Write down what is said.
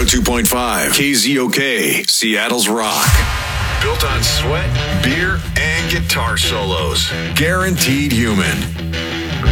102.5 KZOK, Seattle's Rock. Built on sweat, beer, and guitar solos. Guaranteed human.